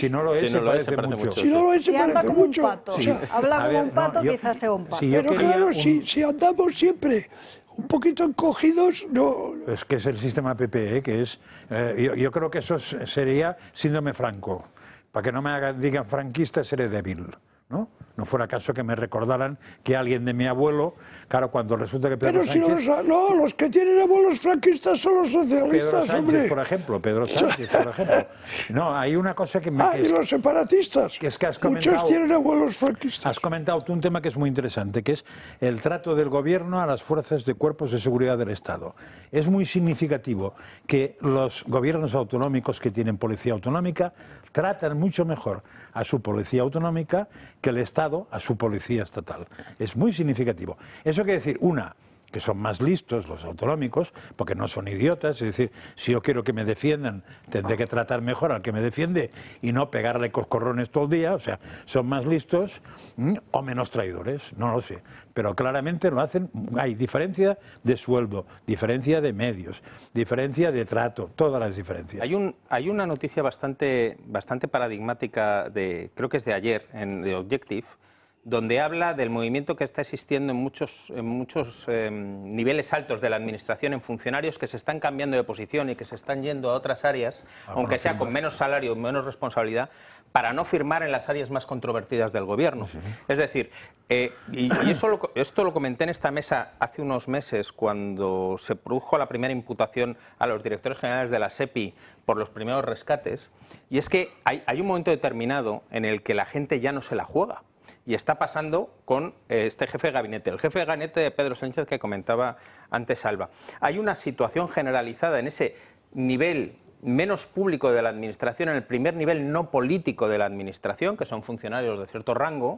Si no lo es, se parece mucho. Si no lo es, se parece mucho. Pato. Sí. Habla como un pato, quizás sea un pato. Pero claro, si andamos siempre un poquito encogidos, no... Es que es el sistema PPE, que es... yo creo que eso sería síndrome Franco. Para que no me digan franquista, seré débil, ¿no? No fuera caso que me recordaran que alguien de mi abuelo, claro, cuando resulta que Pedro Sánchez... No, los que tienen abuelos franquistas son los socialistas, Pedro Sánchez, hombre. por ejemplo, Pedro Sánchez, por ejemplo. No, hay una cosa que me... y los separatistas. Que es que has comentado, muchos tienen abuelos franquistas. Has comentado tú un tema que es muy interesante, que es el trato del gobierno a las fuerzas de cuerpos de seguridad del Estado. Es muy significativo que los gobiernos autonómicos que tienen policía autonómica tratan mucho mejor a su policía autonómica que el Estado a su policía estatal. Es muy significativo. Eso quiere decir, que son más listos los autonómicos, porque no son idiotas, es decir, si yo quiero que me defiendan, tendré que tratar mejor al que me defiende y no pegarle coscorrones todo el día, o sea, son más listos o menos traidores, no lo sé, pero claramente lo hacen. Hay diferencia de sueldo, diferencia de medios, diferencia de trato, todas las diferencias. Hay una noticia bastante paradigmática, creo que es de ayer, en The Objective, donde habla del movimiento que está existiendo en muchos niveles altos de la administración, en funcionarios que se están cambiando de posición y que se están yendo a otras áreas, aunque sea con menos salario, menos responsabilidad, para no firmar en las áreas más controvertidas del gobierno. Sí. Es decir, esto lo comenté en esta mesa hace unos meses, cuando se produjo la primera imputación a los directores generales de la SEPI por los primeros rescates, y es que hay un momento determinado en el que la gente ya no se la juega. Y está pasando con este jefe de gabinete, el jefe de gabinete de Pedro Sánchez que comentaba antes Alba. Hay una situación generalizada en ese nivel menos público de la administración, en el primer nivel no político de la administración, que son funcionarios de cierto rango,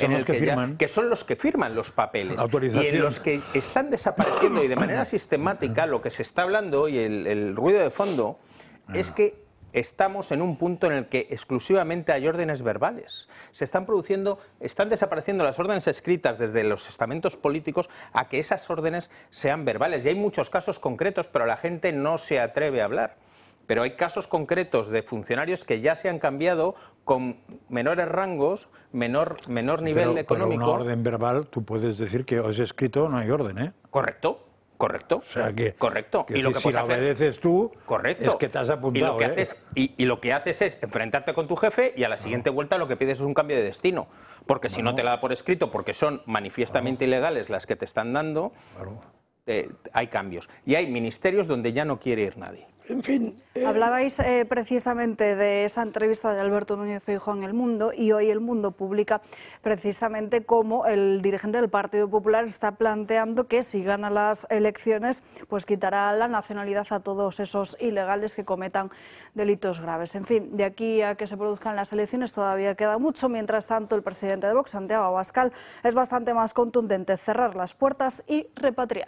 que son los que firman los papeles. Y en los que están desapareciendo y de manera sistemática, lo que se está hablando y el ruido de fondo es que estamos en un punto en el que exclusivamente hay órdenes verbales. Están desapareciendo las órdenes escritas desde los estamentos políticos a que esas órdenes sean verbales. Y hay muchos casos concretos, pero la gente no se atreve a hablar. Pero hay casos concretos de funcionarios que ya se han cambiado con menores rangos, menor nivel económico. Pero una orden verbal, tú puedes decir que es escrito, no hay orden, ¿eh? Correcto. Correcto, o sea correcto. Y lo que si la obedeces tú, correcto, es que te has apuntado. Y lo que haces es enfrentarte con tu jefe y a la siguiente vuelta lo que pides es un cambio de destino. Porque si no te la da por escrito, porque son manifiestamente ilegales las que te están dando, hay cambios. Y hay ministerios donde ya no quiere ir nadie. En fin... Hablabais precisamente de esa entrevista de Alberto Núñez Feijóo en El Mundo, y hoy El Mundo publica precisamente cómo el dirigente del Partido Popular está planteando que si gana las elecciones, pues quitará la nacionalidad a todos esos ilegales que cometan delitos graves. En fin, de aquí a que se produzcan las elecciones todavía queda mucho. Mientras tanto, el presidente de Vox, Santiago Abascal, es bastante más contundente: cerrar las puertas y repatriar.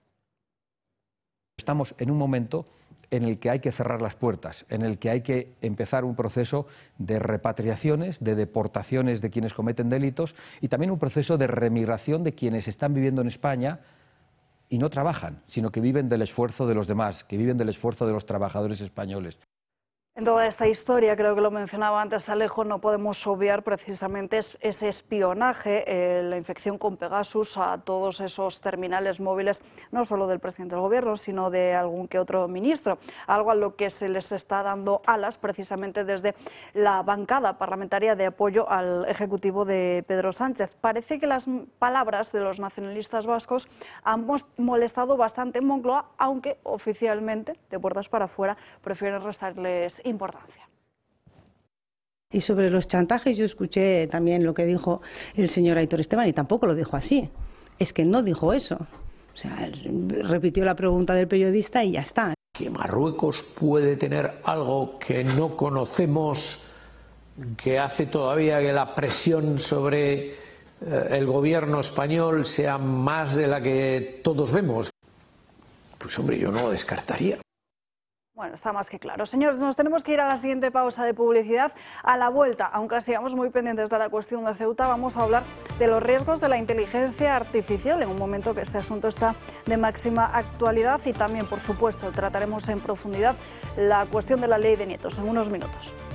Estamos en un momento en el que hay que cerrar las puertas, en el que hay que empezar un proceso de repatriaciones, de deportaciones de quienes cometen delitos, y también un proceso de remigración de quienes están viviendo en España y no trabajan, sino que viven del esfuerzo de los demás, que viven del esfuerzo de los trabajadores españoles. En toda esta historia, creo que lo mencionaba antes Alejo, no podemos obviar precisamente ese espionaje, la infección con Pegasus a todos esos terminales móviles, no solo del presidente del gobierno, sino de algún que otro ministro, algo a lo que se les está dando alas precisamente desde la bancada parlamentaria de apoyo al ejecutivo de Pedro Sánchez. Parece que las palabras de los nacionalistas vascos han molestado bastante en Moncloa, aunque oficialmente, de puertas para afuera, prefieren restarles importancia. Y sobre los chantajes, yo escuché también lo que dijo el señor Aitor Esteban, y tampoco lo dijo así. Es que no dijo eso. O sea, repitió la pregunta del periodista y ya está. Que Marruecos puede tener algo que no conocemos, que hace todavía que la presión sobre el gobierno español sea más de la que todos vemos. Pues hombre, yo no lo descartaría. Bueno, está más que claro. Señores, nos tenemos que ir a la siguiente pausa de publicidad. A la vuelta, aunque sigamos muy pendientes de la cuestión de Ceuta, vamos a hablar de los riesgos de la inteligencia artificial, en un momento que este asunto está de máxima actualidad, y también, por supuesto, trataremos en profundidad la cuestión de la ley de nietos en unos minutos.